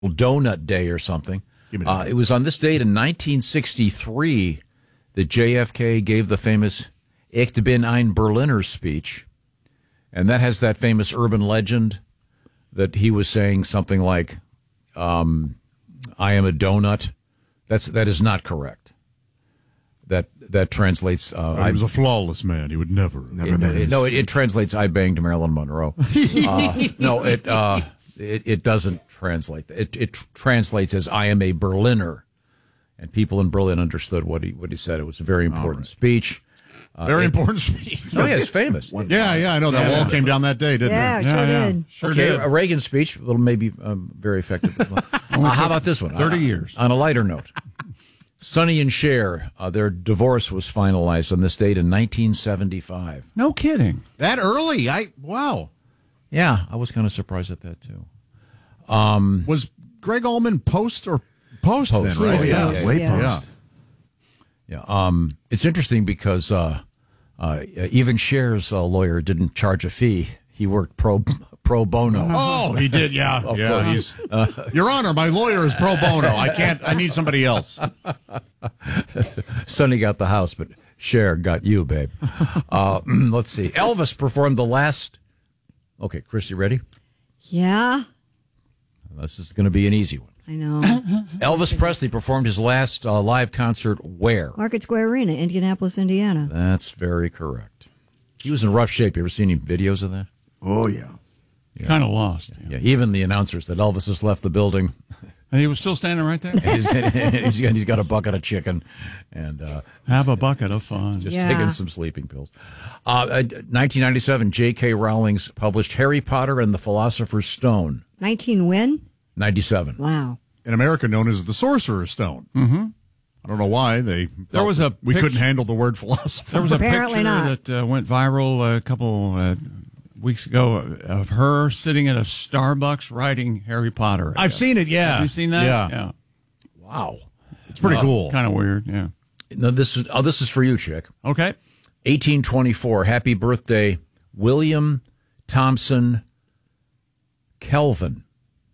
Donut Day or something. It was on this date in 1963 that JFK gave the famous Ich bin ein Berliner speech. And that has that famous urban legend that he was saying something like, I am a donut. That is not correct. That translates. He was a flawless man. He would never. It translates. I banged Marilyn Monroe. It doesn't translate. It translates as I am a Berliner, and people in Berlin understood what he said. It was a very important speech. Very important speech. Oh yeah, it's famous. I know that wall came down that day, didn't it? Sure did. Sure did. A Reagan speech, a little maybe very effective. How about this one? 30 years. On a lighter note. Sonny and Cher, their divorce was finalized on this date in 1975. No kidding. That early? Wow. Yeah, I was kind of surprised at that, too. Was Greg Allman post then, right? Late post. Yeah. It's interesting because even Cher's lawyer didn't charge a fee. He worked pro bono. Oh, he did, yeah. He's, Your Honor, my lawyer is pro bono. I need somebody else. Sonny got the house, but Cher got you, babe. Let's see. Elvis performed the last... Okay, Chris, you ready? Yeah. This is going to be an easy one. I know. Elvis Presley performed his last live concert where? Market Square Arena, Indianapolis, Indiana. That's very correct. He was in rough shape. You ever seen any videos of that? Oh, yeah. Kind of lost. Yeah, even the announcers said Elvis has left the building. And he was still standing right there? he's got a bucket of chicken. And have a bucket of fun. Just taking some sleeping pills. 1997, J.K. Rowling published Harry Potter and the Philosopher's Stone. 19 when? 97. Wow. In America, known as the Sorcerer's Stone. Mm-hmm. I don't know why we couldn't handle the word philosopher. There was Apparently a picture that went viral a couple weeks ago of her sitting at a Starbucks writing Harry Potter. I've seen it. Yeah, have you seen that? Yeah. Wow, it's pretty cool. Kind of weird. Yeah. No, this is for you, Chick. Okay. 1824. Happy birthday, William Thompson Kelvin.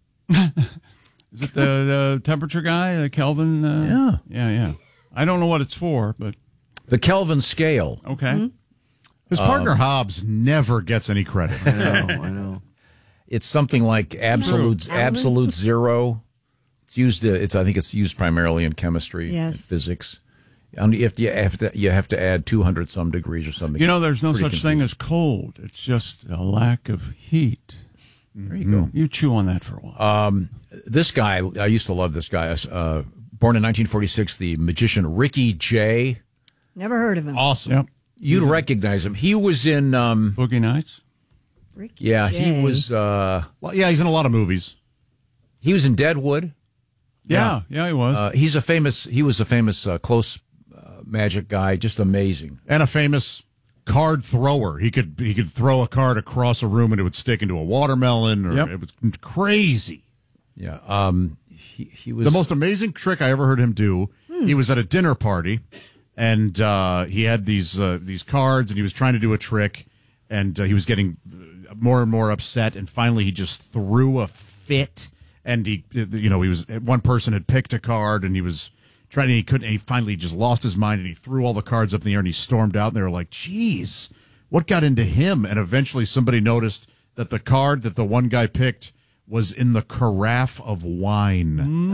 Is it the temperature guy, Kelvin? Yeah. I don't know what it's for, but the Kelvin scale. Okay. Mm-hmm. His partner Hobbs never gets any credit. I know. It's something like absolute zero. It's used. I think it's used primarily in chemistry and physics. And you have to add 200 some degrees or something. There's no such thing as cold. It's just a lack of heat. There you go. You chew on that for a while. This guy, I used to love this guy. Born in 1946, the magician Ricky Jay. Never heard of him. Awesome. Yep. You'd recognize him. He was in Boogie Nights. Ricky Jay. Jay. He was. He's in a lot of movies. He was in Deadwood. Yeah, he was. He was a famous close magic guy. Just amazing. And a famous card thrower. He could throw a card across a room and it would stick into a watermelon. It was crazy. Yeah. He was the most amazing trick I ever heard him do. He was at a dinner party, and he had these cards, and he was trying to do a trick, and he was getting more and more upset, and finally he just threw a fit, and he was one person had picked a card, and he was trying, and he couldn't, and he finally just lost his mind, and he threw all the cards up in the air, and he stormed out, and they were like, "Geez, what got into him?" And eventually somebody noticed that the card that the one guy picked was in the carafe of wine.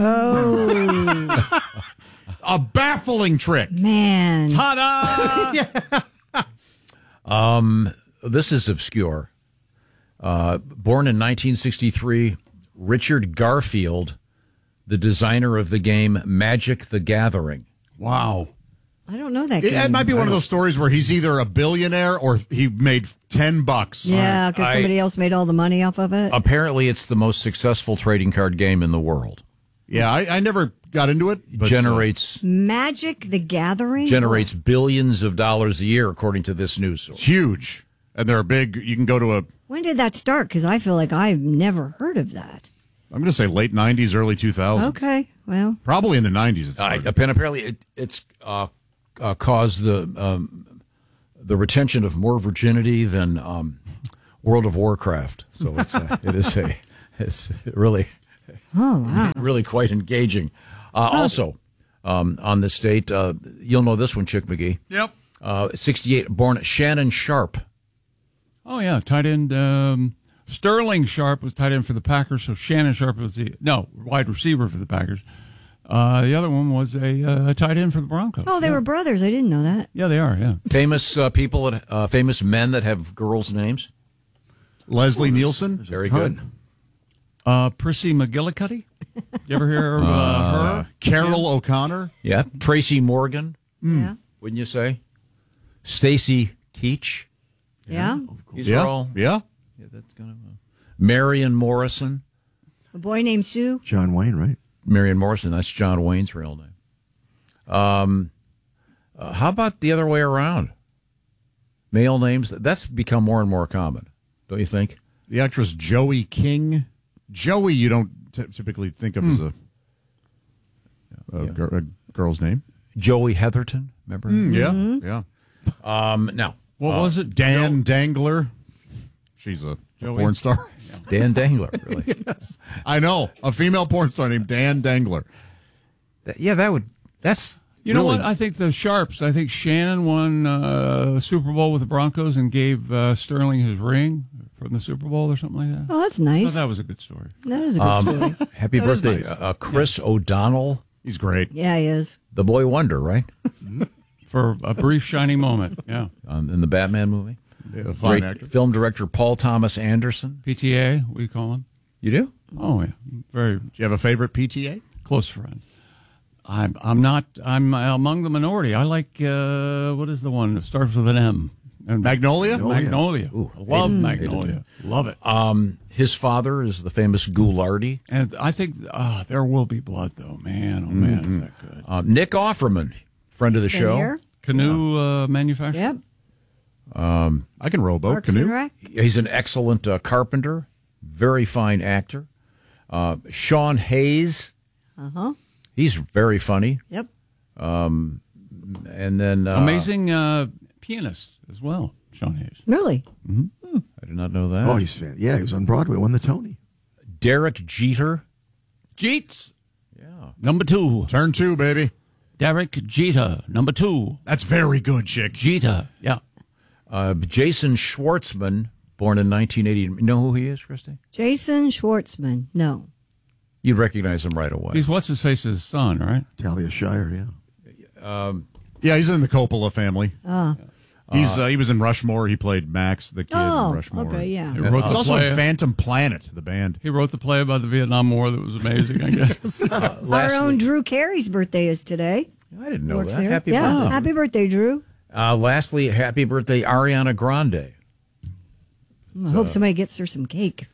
Oh. A baffling trick. Man. Ta-da! This is obscure. Born in 1963, Richard Garfield, the designer of the game Magic the Gathering. Wow. I don't know that game. It might be one of those stories where he's either a billionaire or he made $10. Yeah, because somebody else made all the money off of it. Apparently, it's the most successful trading card game in the world. Yeah, I never got into it. But, generates Magic the Gathering? Generates billions of dollars a year, according to this news source. Huge. And they're big. You can go to a... When did that start? Because I feel like I've never heard of that. I'm going to say late 90s, early 2000s. Okay, well. Probably in the 90s. Apparently, it's caused the retention of more virginity than World of Warcraft. So it's really... Oh, wow. Really quite engaging. Also, on this date, you'll know this one, Chick McGee. Yep. 68, born Shannon Sharp. Oh, yeah, tight end. Sterling Sharp was tight end for the Packers, so Shannon Sharp was wide receiver for the Packers. The other one was a tight end for the Broncos. Oh, they were brothers. I didn't know that. Yeah, they are, yeah. Famous famous men that have girls' names. Leslie Nielsen. Very good. Prissy McGillicuddy. You ever hear of her? Carol O'Connor. Yeah. Tracy Morgan, Yeah. wouldn't you say? Stacy Keach. Yeah. These are all. Yeah. Yeah, that's kind of. Marion Morrison. A boy named Sue. John Wayne, right? Marion Morrison. That's John Wayne's real name. How about the other way around? Male names. That's become more and more common, don't you think? The actress Joey King. Joey, you don't typically think of as a girl's name. Joey Heatherton. Remember? Yeah. Now, What was it? Dan Dangler. She's a porn star. Dan Dangler. Really? Yes. I know. A female porn star named Dan Dangler. That's. You know really, what? I think the Sharps. I think Shannon won Super Bowl with the Broncos and gave Sterling his ring from the Super Bowl or something like that. Oh, that's I nice. thought that was a good story. That is a good story. Happy That is birthday, nice. Chris O'Donnell, He's great. Yeah, he is. the boy wonder, right? For a brief, shining moment. Yeah. In the Batman movie. Yeah, a fine Great actor. film director Paul Thomas Anderson. PTA, we call him. You do? Oh, yeah. Very Do you have a favorite PTA? close friend. I'm among the minority. I like, what is the one that starts with an M? And Magnolia? Magnolia. I love Magnolia. Love it. His father is the famous Ghoulardi. And I think there will be blood, though. Man, oh, man, is that good. Nick Offerman, friend of the Been show. here. Canoe manufacturer? Yep. I can rowboat, Parks and canoe. Rec. He's an excellent carpenter, very fine actor. Sean Hayes. Uh-huh. He's very funny. Yep. And then Amazing pianist as well, Sean Hayes. Really? I did not know that. Oh, he was on Broadway, won the Tony. Derek Jeter. Jeets. Yeah. Number 2. Turn 2, baby. Derek Jeter. Number 2. That's very good, chick. Jeter. Yeah. Jason Schwartzman, born in 1980. You know who he is, Christy? Jason Schwartzman. No. You'd recognize him right away. He's what's-his-face's son, right? Talia Shire, yeah. Yeah, he's in the Coppola family. Oh. He was in Rushmore. He played Max, the kid in Oh, Rushmore. okay, yeah. He wrote He's the also play. in Phantom Planet, the band. He wrote the play about the Vietnam War that was amazing, I guess. Our own Drew Carey's birthday is today. I didn't know Works that. there. Happy yeah. birthday. Happy birthday, Drew. Lastly, happy birthday, Ariana Grande. I hope somebody gets her some cake.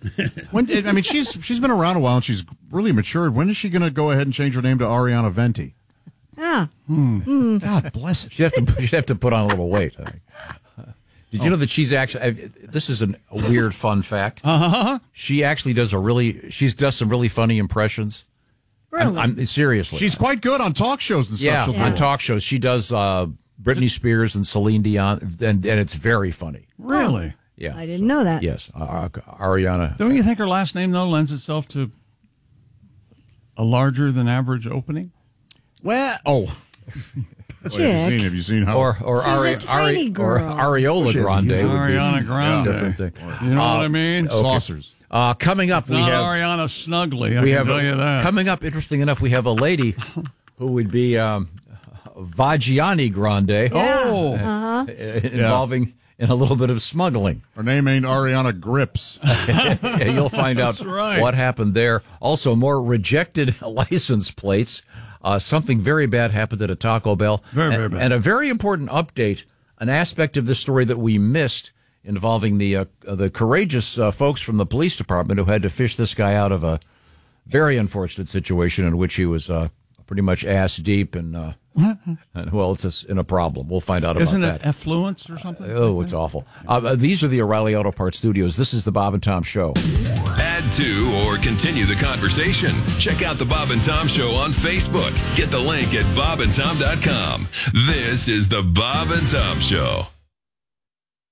She's been around a while and she's really matured. When is she going to go ahead and change her name to Ariana Venti? Ah. God bless it. She'd have to put on a little weight, I think. Did you know that she's actually? This is a weird fun fact. She actually does some really funny impressions. Really? Seriously. She's quite good on talk shows and stuff. yeah, she'll do. on talk shows. She does Britney Spears and Celine Dion, and it's very funny. Really? Yeah, I didn't know that. Yes, Ariana. Don't you think her last name, though, lends itself to a larger than average opening? Well, Chick. have you seen how? Or She's a tiny girl. Ariola Grande. would be Ariana Grande. a different thing. You know what I mean? saucers. Coming up, we Not have Ariana Snuggly, I can tell you that. coming up. Interesting enough, we have a lady who would be Vagiani Grande. Oh, Involving in a little bit of smuggling. Her name ain't Ariana Grips. Yeah, you'll find out right. what happened there. Also, more rejected license plates. Something very bad happened at a Taco Bell. Very bad. And a very important update, an aspect of this story that we missed involving the courageous folks from the police department who had to fish this guy out of a very unfortunate situation in which he was pretty much ass deep and well, it's in a problem. We'll find out about isn't that. it effluence or something? Oh, it's awful. These are the O'Reilly Auto Parts Studios. This is the Bob and Tom Show. Add to or continue the conversation. Check out the Bob and Tom Show on Facebook. Get the link at bobandtom.com. This is the Bob and Tom Show.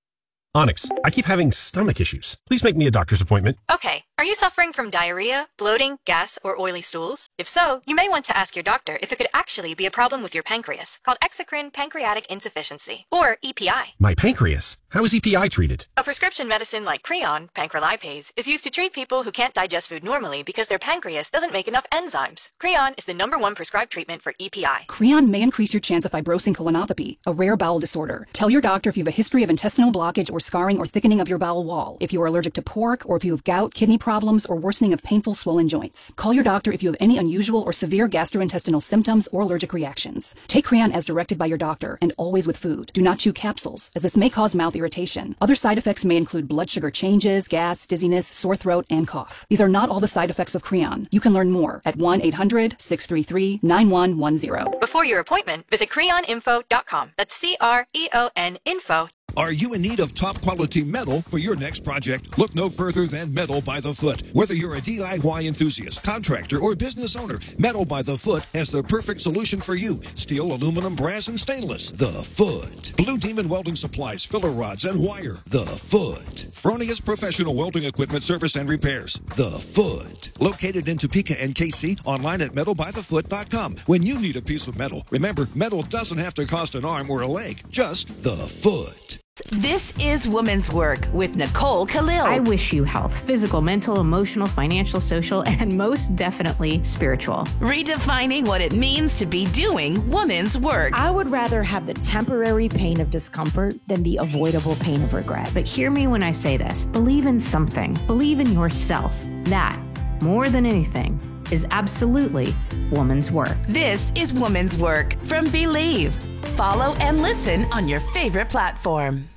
Onyx, I keep having stomach issues. Please make me a doctor's appointment. Okay. Are you suffering from diarrhea, bloating, gas, or oily stools? If so, you may want to ask your doctor if it could actually be a problem with your pancreas, called exocrine pancreatic insufficiency, or EPI. My pancreas? How is EPI treated? A prescription medicine like Creon, pancrelipase, is used to treat people who can't digest food normally because their pancreas doesn't make enough enzymes. Creon is the #1 prescribed treatment for EPI. Creon may increase your chance of fibrosing colonopathy, a rare bowel disorder. Tell your doctor if you have a history of intestinal blockage or scarring or thickening of your bowel wall, if you are allergic to pork, or if you have gout, kidney problems, or worsening of painful swollen joints. Call your doctor if you have any unusual or severe gastrointestinal symptoms or allergic reactions. Take Creon as directed by your doctor and always with food. Do not chew capsules, as this may cause mouth irritation. Other side effects may include blood sugar changes, gas, dizziness, sore throat, and cough. These are not all the side effects of Creon. You can learn more at 1-800-633-9110. Before your appointment, visit creoninfo.com. That's CREON info. Are you in need of top quality metal for your next project? Look no further than Metal by the Foot. Whether you're a DIY enthusiast, contractor, or business owner, Metal by the Foot has the perfect solution for you. Steel, aluminum, brass, and stainless. The Foot. Blue Demon Welding Supplies, filler rods, and wire. The Foot. Fronius Professional Welding Equipment Service and Repairs. The Foot. Located in Topeka and KC, online at metalbythefoot.com. When you need a piece of metal, remember, metal doesn't have to cost an arm or a leg. Just the Foot. This is Woman's Work with Nicole Khalil. I wish you health, physical, mental, emotional, financial, social, and most definitely spiritual. Redefining what it means to be doing woman's work. I would rather have the temporary pain of discomfort than the avoidable pain of regret. But hear me when I say this. Believe in something. Believe in yourself. That, more than anything, is absolutely woman's work. This is Woman's Work from Believe. Follow and listen on your favorite platform.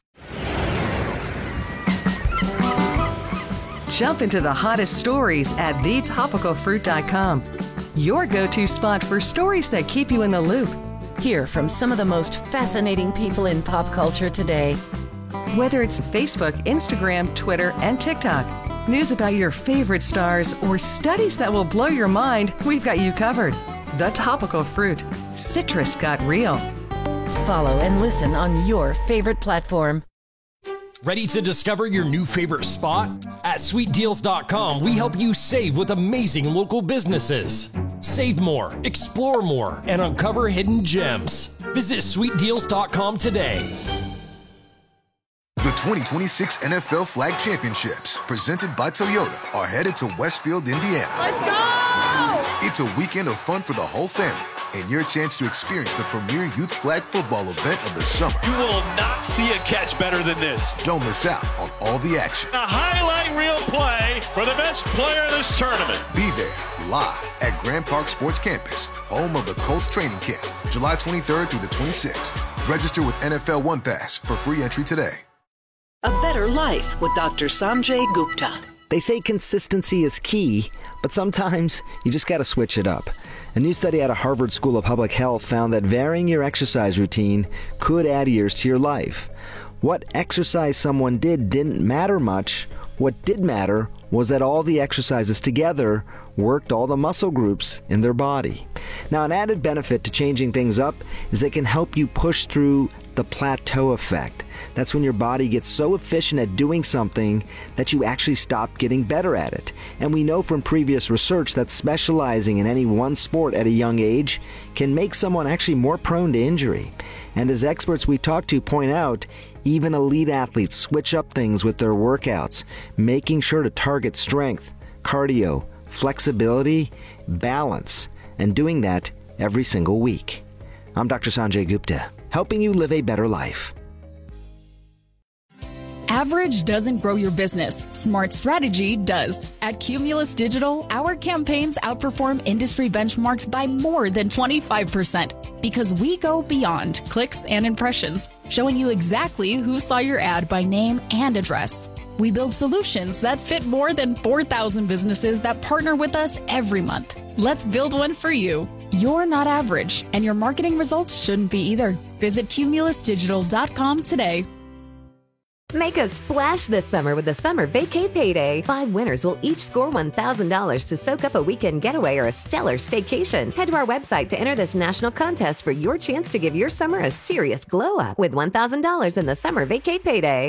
Jump into the hottest stories at thetopicalfruit.com. Your go-to spot for stories that keep you in the loop. Hear from some of the most fascinating people in pop culture today. Whether it's Facebook, Instagram, Twitter, and TikTok, news about your favorite stars, or studies that will blow your mind, we've got you covered. The Topical Fruit. Citrus got real. Follow and listen on your favorite platform. Ready to discover your new favorite spot? At sweetdeals.com, we help you save with amazing local businesses. Save more, explore more, and uncover hidden gems. Visit sweetdeals.com today. The 2026 NFL Flag Championships, presented by Toyota, are headed to Westfield, Indiana. Let's go! It's a weekend of fun for the whole family, and your chance to experience the premier youth flag football event of the summer. You will not see a catch better than this. Don't miss out on all the action. A highlight reel play for the best player of this tournament. Be there, live at Grand Park Sports Campus, home of the Colts training camp, July 23rd through the 26th. Register with NFL One Pass for free entry today. A Better Life with Dr. Sanjay Gupta. They say consistency is key, but sometimes you just got to switch it up. A new study out of Harvard School of Public Health found that varying your exercise routine could add years to your life. What exercise someone did didn't matter much. What did matter was that all the exercises together worked all the muscle groups in their body. Now, an added benefit to changing things up is they can help you push through the plateau effect. That's when your body gets so efficient at doing something that you actually stop getting better at it. And we know from previous research that specializing in any one sport at a young age can make someone actually more prone to injury. And as experts we talk to point out, even elite athletes switch up things with their workouts, making sure to target strength, cardio, flexibility, balance, and doing that every single week. I'm Dr. Sanjay Gupta, helping you live a better life. Average doesn't grow your business. Smart strategy does. At Cumulus Digital, our campaigns outperform industry benchmarks by more than 25% because we go beyond clicks and impressions, showing you exactly who saw your ad by name and address. We build solutions that fit more than 4,000 businesses that partner with us every month. Let's build one for you. You're not average, and your marketing results shouldn't be either. Visit cumulusdigital.com today. Make a splash this summer with the Summer Vacay Payday. 5 winners will each score $1,000 to soak up a weekend getaway or a stellar staycation. Head to our website to enter this national contest for your chance to give your summer a serious glow up with $1,000 in the Summer Vacay Payday.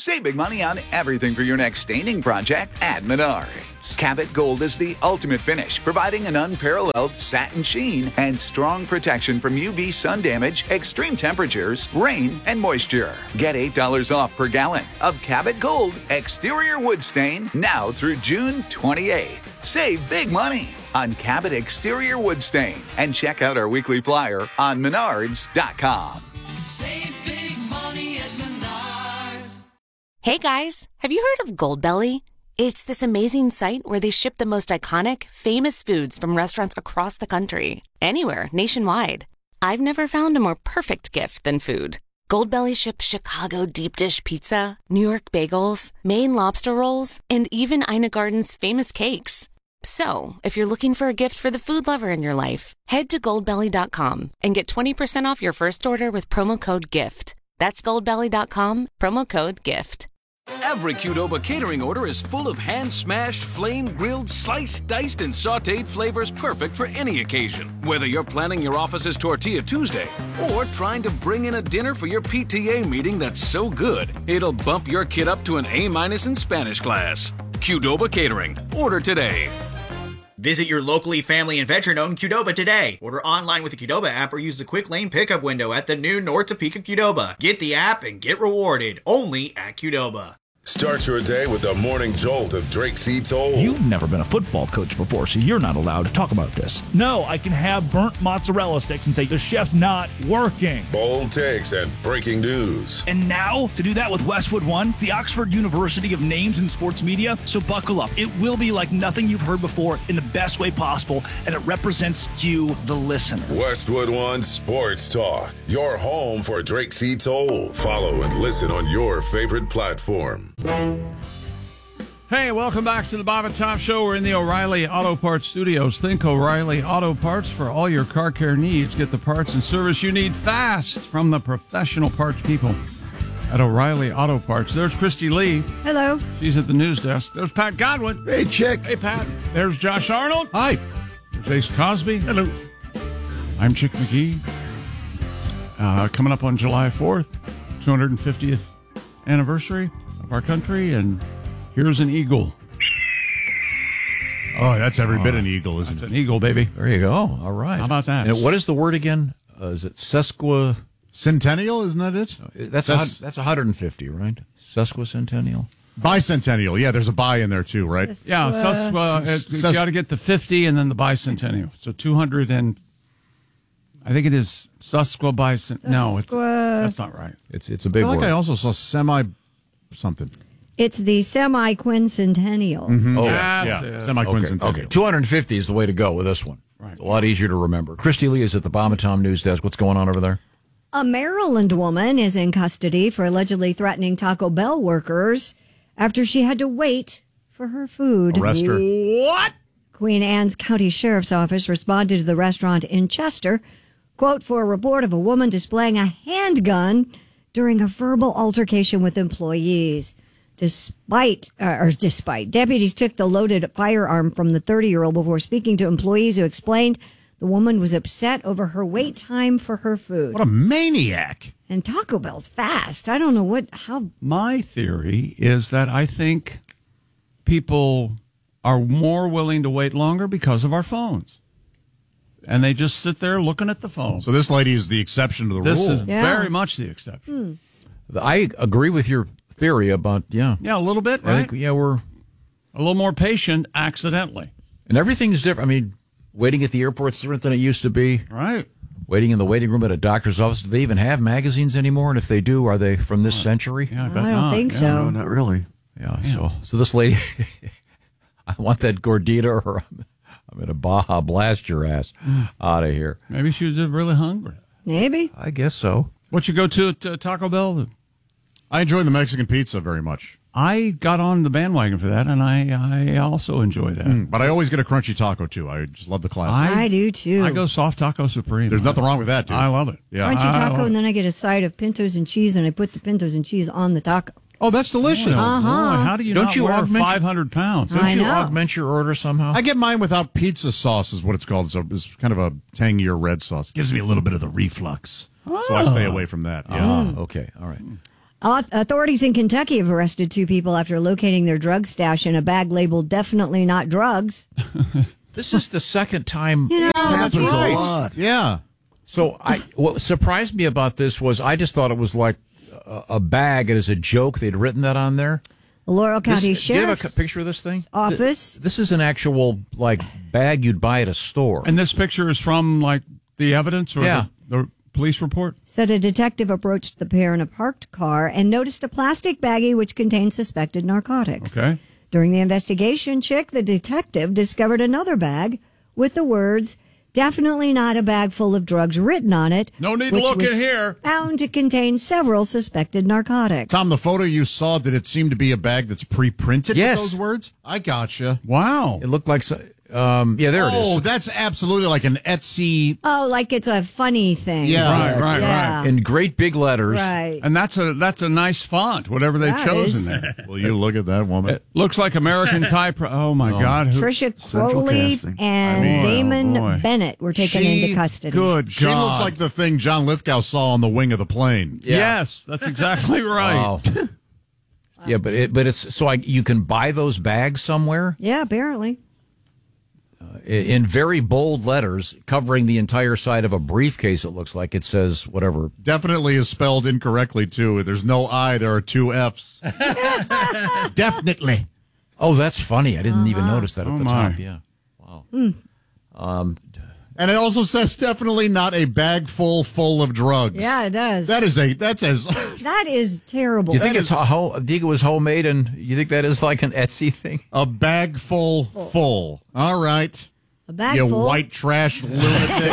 Save big money on everything for your next staining project at Menards. Cabot Gold is the ultimate finish, providing an unparalleled satin sheen and strong protection from UV sun damage, extreme temperatures, rain, and moisture. Get $8 off per gallon of Cabot Gold exterior wood stain now through June 28th. Save big money on Cabot exterior wood stain and check out our weekly flyer on Menards.com. Save big money at Menards. Hey guys, have you heard of Goldbelly? It's this amazing site where they ship the most iconic, famous foods from restaurants across the country, anywhere, nationwide. I've never found a more perfect gift than food. Goldbelly ships Chicago deep dish pizza, New York bagels, Maine lobster rolls, and even Ina Garden's famous cakes. So, if you're looking for a gift for the food lover in your life, head to goldbelly.com and get 20% off your first order with promo code GIFT. That's goldbelly.com, promo code GIFT. Every Qdoba catering order is full of hand-smashed, flame-grilled, sliced, diced, and sautéed flavors perfect for any occasion. Whether you're planning your office's Tortilla Tuesday or trying to bring in a dinner for your PTA meeting that's so good, it'll bump your kid up to an A- in Spanish class. Qdoba Catering. Order today. Visit your locally family and veteran-owned Qdoba today. Order online with the Qdoba app or use the quick lane pickup window at the new North Topeka Qdoba. Get the app and get rewarded only at Qdoba. Start your day with the morning jolt of Drake C. Toll. You've never been a football coach before, so you're not allowed to talk about this. No, I can have burnt mozzarella sticks and say the chef's not working. Bold takes and breaking news. And now, to do that with Westwood One, the Oxford University of names in sports media. So buckle up. It will be like nothing you've heard before in the best way possible, and it represents you, the listener. Westwood One Sports Talk. Your home for Drake C. Toll. Follow and listen on your favorite platform. Hey, welcome back to the Bob and Tom Show. We're in the O'Reilly Auto Parts Studios. Think O'Reilly Auto Parts for all your car care needs. Get the parts and service you need fast from the professional parts people at O'Reilly Auto Parts. There's Christy Lee. Hello. She's at the news desk. There's Pat Godwin. Hey, Chick. Hey, Pat. There's Josh Arnold. Hi. There's Ace Cosby. Hello. I'm Chick McGee. Coming up on July 4th, 250th anniversary of our country, and here's an eagle. Oh, that's every bit an eagle, isn't it? It's an eagle, baby. There you go. All right. How about that? And what is the word again? Is it Centennial, isn't that it? That's 150, right? Sesquicentennial? Bicentennial. Yeah, there's a bi in there too, right? Yeah, you got to get the 50 and then the bicentennial. So 200 and I think it is sesquibicentennial. No, that's not right. It's a big I feel word. like I also saw semi-something. It's the semi-quincentennial. Mm-hmm. Oh, Yes. yeah. Semi-quincentennial. Okay, 250 is the way to go with this one. Right. It's a lot easier to remember. Christy Lee is at the Bob and Tom News Desk. What's going on over there? A Maryland woman is in custody for allegedly threatening Taco Bell workers after she had to wait for her food. Arrest her. What? Queen Anne's County Sheriff's Office responded to the restaurant in Chester, quote, for a report of a woman displaying a handgun during a verbal altercation with employees. Despite, deputies took the loaded firearm from the 30-year-old before speaking to employees who explained the woman was upset over her wait time for her food. What a maniac. And Taco Bell's fast. I don't know how. My theory is that I think people are more willing to wait longer because of our phones. And they just sit there looking at the phone. So this lady is the exception to the rule. This is very much the exception. I agree with your theory about, Yeah, a little bit, right? I think, we're a little more patient accidentally. And everything's different. I mean, waiting at the airport's different than it used to be. Right. Waiting in the waiting room at a doctor's office. Do they even have magazines anymore? And if they do, are they from this century? Yeah, I don't think so. No, not really. Yeah. So this lady, I want that gordita or I'm going to Baja blast your ass out of here. Maybe she was really hungry. Maybe. I guess so. What you go to at Taco Bell? I enjoy the Mexican pizza very much. I got on the bandwagon for that, and I also enjoy that. But I always get a crunchy taco, too. I just love the classic. I do, too. I go soft taco supreme. There's nothing wrong with that, dude. I love it. Yeah. Crunchy taco, and then I get a side of pintos and cheese, and I put the pintos and cheese on the taco. Oh, that's delicious. Boy, how do you Don't not you wear augment 500 pounds? Don't you augment your order somehow? I get mine without pizza sauce is what it's called. It's kind of a tangier red sauce. Gives me a little bit of the reflux. So I stay away from that. Yeah. Okay. All right. Authorities in Kentucky have arrested 2 people after locating their drug stash in a bag labeled "definitely not drugs." This is the second time. That's right. A lot. Yeah. So what surprised me about this was I just thought it was like a bag, and as a joke they'd written that on there. Laurel County Sheriff's Do you have a picture of this thing? Office. This is an actual bag you'd buy at a store. And this picture is from the evidence or the police report? Said a detective approached the pair in a parked car and noticed a plastic baggie which contained suspected narcotics. Okay. During the investigation, the detective discovered another bag with the words, "Definitely not a bag full of drugs" written on it. No need to look in here. Found to contain several suspected narcotics. Tom, the photo you saw, did it seem to be a bag that's pre-printed with those words? I gotcha. Wow. It looked like... there it is. Oh, that's absolutely like an Etsy. Oh, like it's a funny thing. Yeah. Right. In great big letters. Right. And that's a nice font, whatever they've chosen there. Well, you look at that woman. It looks like American type. Oh, my God. Trisha Crowley and Damon Bennett were taken into custody. Good God. She looks like the thing John Lithgow saw on the wing of the plane. Yeah. Yes, that's exactly right. Wow. Yeah, but it's so you can buy those bags somewhere? Yeah, apparently. In very bold letters, covering the entire side of a briefcase, it looks like. It says whatever. Definitely is spelled incorrectly, too. There's no I, there are 2 Fs. Definitely. Oh, that's funny. I didn't even notice that at the top. Yeah. Wow. And it also says definitely not a bag full of drugs. Yeah, it does. That is terrible. Do you think do you think it was homemade, and you think that is like an Etsy thing? A bag full. All right. A bag you full. white trash lunatic.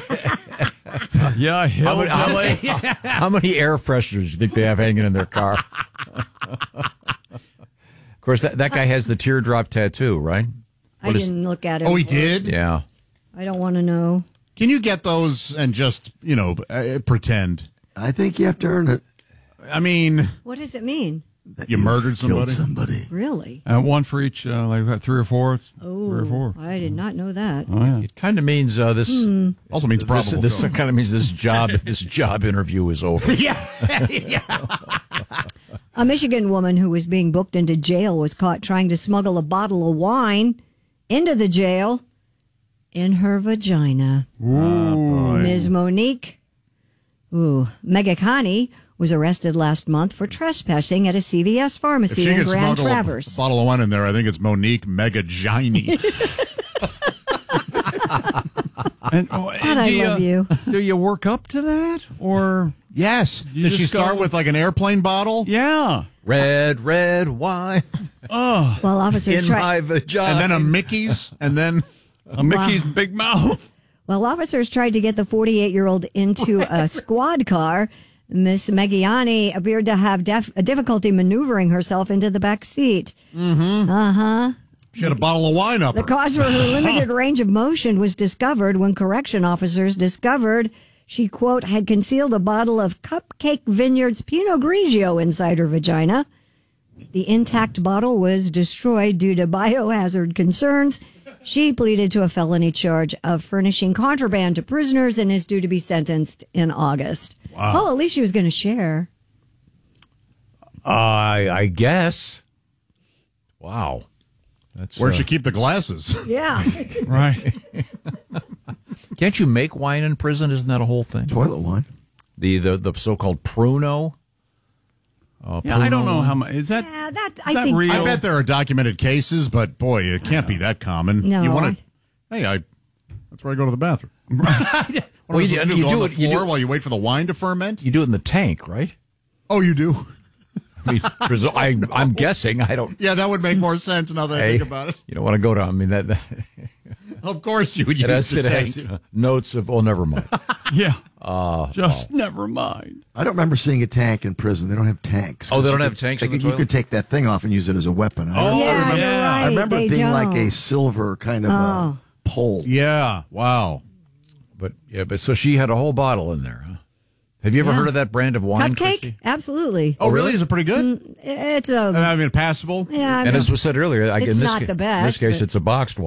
Yeah, how many air fresheners do you think they have hanging in their car? Of course, that guy has the teardrop tattoo, right? I didn't look at it. Oh, he did? Yeah. I don't want to know. Can you get those and just, pretend? I think you have to earn it. I mean... What does it mean? You murdered killed somebody? Really? One for each, like 3 or 4. Oh, 3 or 4. I did not know that. Oh, yeah. It kind of means this... Also means probable. This kind of means this job interview is over. Yeah. A Michigan woman who was being booked into jail was caught trying to smuggle a bottle of wine into the jail in her vagina. Ms. Monique Megakani was arrested last month for trespassing at a CVS pharmacy in Grand Traverse. A bottle of wine in there, I think it's Monique Megagini. I love you. Do you work up to that, or yes? Did she start with like an airplane bottle? Yeah, red wine. Oh, well, officers in my vagina, and then a Mickey's, and then a Mickey's big mouth. Well, officers tried to get the 48-year-old into a squad car. Miss Meggiani appeared to have difficulty maneuvering herself into the back seat. Mm-hmm. She had a bottle of wine up The her. cause for her limited range of motion was discovered when correction officers discovered she, quote, had concealed a bottle of Cupcake Vineyards Pinot Grigio inside her vagina. The intact bottle was destroyed due to biohazard concerns. She pleaded to a felony charge of furnishing contraband to prisoners and is due to be sentenced in August. Wow. Well, at least she was going to share. I guess. Wow. Where'd she keep the glasses? Yeah. Right. Can't you make wine in prison? Isn't that a whole thing? Toilet wine. The so-called Pruno. Yeah, I don't know how much. Is that, I think real? I bet there are documented cases, but boy, it can't be that common. No, You want to? That's where I go to the bathroom. Well, you do do on the it- you floor do- while you wait for the wine to ferment. You do it in the tank, right? Oh, you do. I mean, I'm guessing. I don't. Yeah, that would make more sense now that I think about it. You don't want to go down. I mean, that Of course, you would it use has, the it has tank. notes of. Oh, never mind. Yeah. Just never mind. I don't remember seeing a tank in prison. They don't have tanks. Oh, they don't have tanks in the You toilet? could take that thing off and use it as a weapon. I remember it being like a silver kind of a pole. Yeah. Wow. But so she had a whole bottle in there. Huh? Have you ever heard of that brand of wine? Cupcake? Chrissy? Absolutely. Oh, really? Is it pretty good? It's I mean, passable. Yeah, And as was said earlier, It's in this not the best, in this case, but- it's a boxed wine.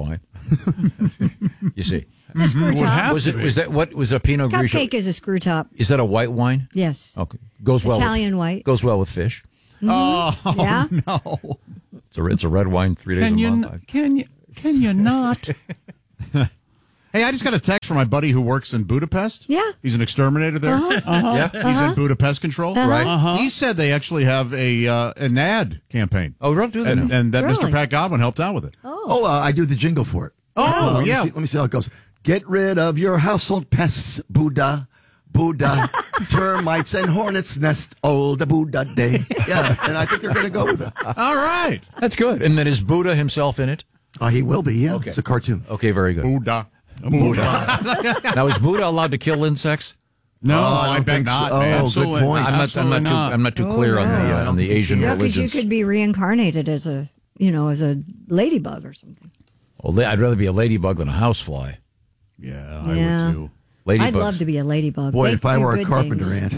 You see. It's a screw top. What was a Pinot Grigio? Cupcake is a screw top. Is that a white wine? Yes. Okay. Goes well. Italian white. Goes well with fish. Mm-hmm. Yeah. No. It's a red wine 3 days a month. Can you not? Hey, I just got a text from my buddy who works in Budapest. Yeah. He's an exterminator there. Yeah. He's in Budapest Control. Right. He said they actually have an ad campaign. Oh, really? Do they now? And that Really? Mr. Pat Godwin helped out with it. I do the jingle for it. Oh, yeah. Let me see how it goes. Get rid of your household pests, Buddha, termites and hornets nest, old Buddha day. Yeah, and I think they're going to go with it. All right. That's good. And then is Buddha himself in it? He will be, yeah. Okay. It's a cartoon. Okay, very good. Buddha. Now, is Buddha allowed to kill insects? No, I bet not. Man. Oh, good point. I'm not too clear on the Asian Yeah, because religions. you could be reincarnated as a ladybug or something. Well, I'd rather be a ladybug than a housefly. Yeah, I would too. Ladybugs. I'd love to be a ladybug. Boy, They if I do were a good carpenter things.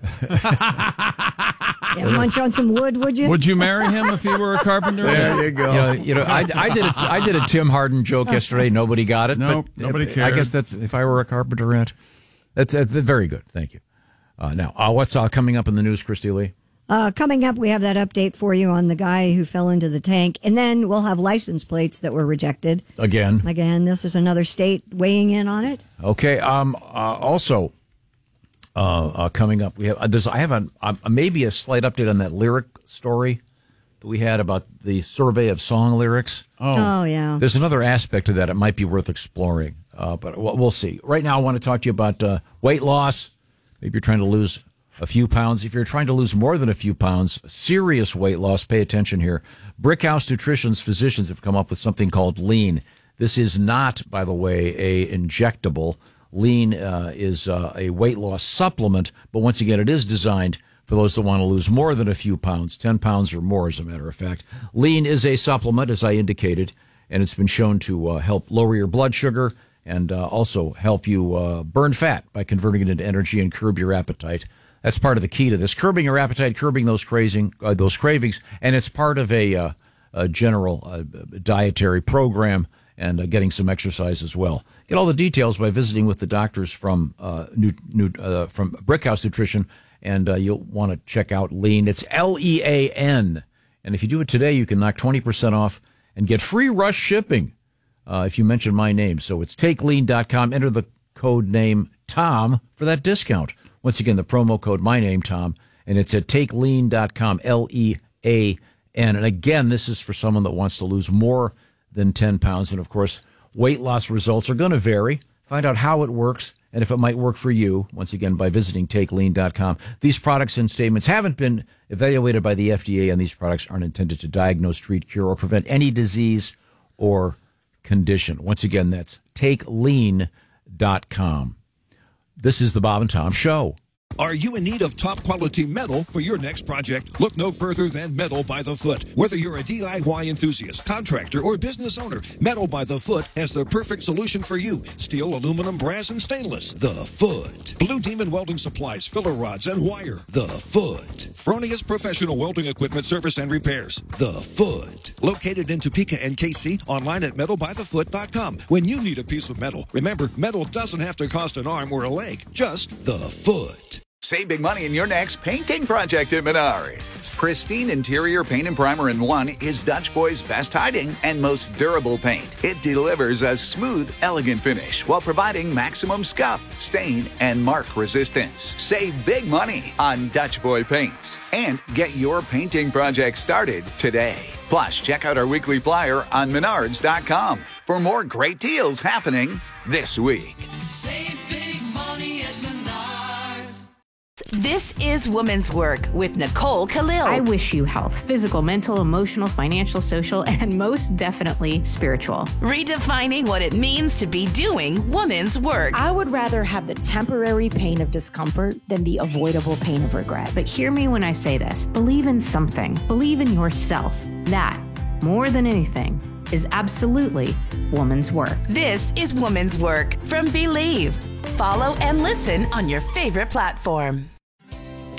ant. Yeah, munch on some wood, would you? Would you marry him if he were a carpenter? There you go. I did a Tim Harden joke yesterday. Nobody got it. Nope, but nobody I cared. guess that's if I were a carpenter ant. That's very good. Thank you. Now, what's coming up in the news, Christy Lee? Coming up, we have that update for you on the guy who fell into the tank. And then we'll have license plates that were rejected. Again, this is another state weighing in on it. Okay. Also, coming up, we have I have maybe a slight update on that lyric story that we had about the survey of song lyrics. Oh yeah. There's another aspect to that. It might be worth exploring, but we'll see. Right now, I want to talk to you about weight loss. Maybe you're trying to lose a few pounds. If you're trying to lose more than a few pounds, serious weight loss, pay attention here. Brickhouse Nutrition's physicians have come up with something called Lean. This is not, by the way, a injectable. Lean is a weight loss supplement, but once again, it is designed for those that want to lose more than a few pounds, 10 pounds or more, as a matter of fact. Lean is a supplement, as I indicated, and it's been shown to help lower your blood sugar and also help you burn fat by converting it into energy and curb your appetite. That's part of the key to this, curbing your appetite, curbing those cravings, and it's part of a general dietary program and getting some exercise as well. Get all the details by visiting with the doctors from Brickhouse Nutrition, and you'll want to check out Lean. It's LEAN, and if you do it today, you can knock 20% off and get free rush shipping if you mention my name. So it's takelean.com. Enter the code name Tom for that discount. Once again, the promo code, my name, Tom, and it's at takelean.com, LEAN. And again, this is for someone that wants to lose more than 10 pounds. And of course, weight loss results are going to vary. Find out how it works and if it might work for you, once again, by visiting takelean.com. These products and statements haven't been evaluated by the FDA, and these products aren't intended to diagnose, treat, cure, or prevent any disease or condition. Once again, that's takelean.com. This is the Bob and Tom Show. Are you in need of top quality metal for your next project? Look no further than Metal by the Foot. Whether you're a DIY enthusiast, contractor, or business owner, Metal by the Foot has the perfect solution for you. Steel, aluminum, brass, and stainless. The Foot. Blue Demon Welding Supplies, filler rods, and wire. The Foot. Fronius Professional Welding Equipment Service and Repairs. The Foot. Located in Topeka and KC, online at metalbythefoot.com. When you need a piece of metal, remember, metal doesn't have to cost an arm or a leg. Just the Foot. Save big money in your next painting project at Menards. Pristine Interior Paint and Primer in One is Dutch Boy's best hiding and most durable paint. It delivers a smooth, elegant finish while providing maximum scuff, stain, and mark resistance. Save big money on Dutch Boy paints and get your painting project started today. Plus, check out our weekly flyer on Menards.com for more great deals happening this week. Save big money at Menards. This is Woman's Work with Nicole Khalil. I wish you health, physical, mental, emotional, financial, social, and most definitely spiritual. Redefining what it means to be doing woman's work. I would rather have the temporary pain of discomfort than the avoidable pain of regret. But hear me when I say this. Believe in something. Believe in yourself. That, more than anything, is absolutely woman's work. This is Woman's Work from Believe. Follow and listen on your favorite platform.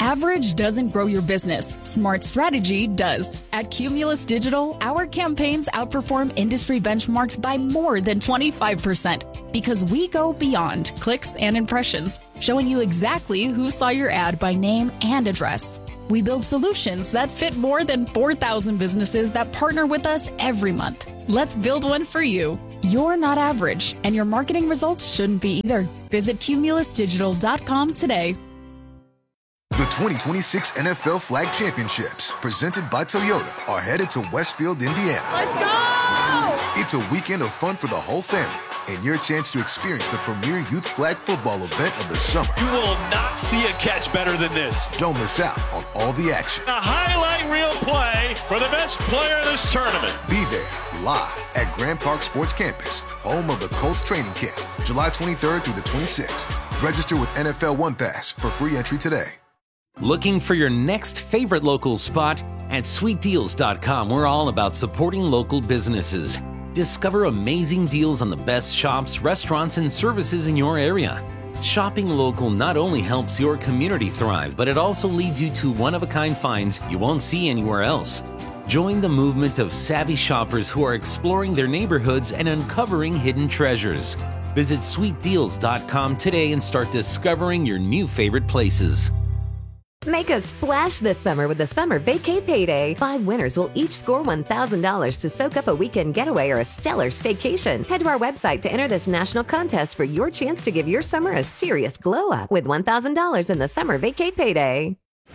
Average doesn't grow your business. Smart strategy does. At Cumulus Digital, our campaigns outperform industry benchmarks by more than 25% because we go beyond clicks and impressions, showing you exactly who saw your ad by name and address. We build solutions that fit more than 4,000 businesses that partner with us every month. Let's build one for you. You're not average, and your marketing results shouldn't be either. Visit cumulusdigital.com today. The 2026 NFL Flag Championships, presented by Toyota, are headed to Westfield, Indiana. Let's go! It's a weekend of fun for the whole family and your chance to experience the premier youth flag football event of the summer. You will not see a catch better than this. Don't miss out on all the action. A highlight reel play for the best player in this tournament. Be there live at Grand Park Sports Campus, home of the Colts training camp, July 23rd through the 26th. Register with NFL One Pass for free entry today. Looking for your next favorite local spot? At sweetdeals.com, we're all about supporting local businesses. Discover amazing deals on the best shops, restaurants, and services in your area. Shopping local not only helps your community thrive, but it also leads you to one-of-a-kind finds you won't see anywhere else. Join the movement of savvy shoppers who are exploring their neighborhoods and uncovering hidden treasures. Visit sweetdeals.com today and start discovering your new favorite places. Make a splash this summer with the Summer Vacay Payday. 5 winners will each score $1,000 to soak up a weekend getaway or a stellar staycation. Head to our website to enter this national contest for your chance to give your summer a serious glow up with $1,000 in the Summer Vacay Payday.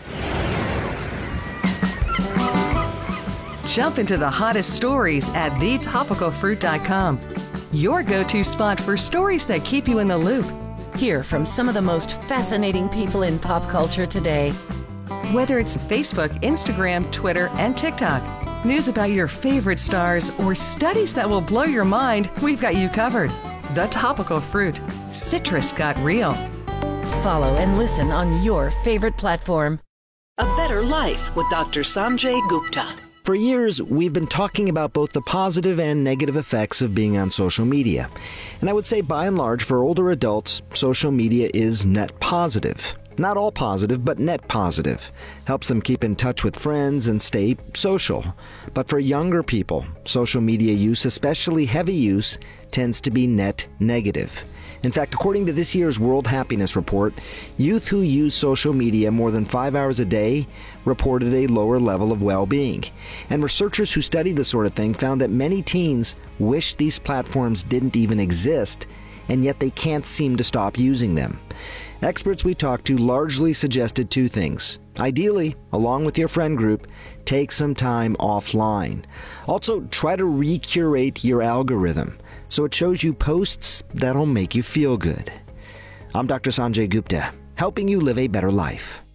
Jump into the hottest stories at thetopicalfruit.com. Your go-to spot for stories that keep you in the loop. Hear from some of the most fascinating people in pop culture today. Whether it's Facebook, Instagram, Twitter, and TikTok, news about your favorite stars, or studies that will blow your mind, we've got you covered. The Topical Fruit. Citrus got real. Follow and listen on your favorite platform. A Better Life with Dr. Sanjay Gupta. For years, we've been talking about both the positive and negative effects of being on social media. And I would say, by and large, for older adults, social media is net positive. Not all positive, but net positive. Helps them keep in touch with friends and stay social. But for younger people, social media use, especially heavy use, tends to be net negative. In fact, according to this year's World Happiness Report, youth who use social media more than 5 hours a day reported a lower level of well-being. And researchers who study this sort of thing found that many teens wish these platforms didn't even exist, and yet they can't seem to stop using them. Experts we talked to largely suggested 2 things. Ideally, along with your friend group, take some time offline. Also, try to recurate your algorithm so it shows you posts that'll make you feel good. I'm Dr. Sanjay Gupta, helping you live a better life.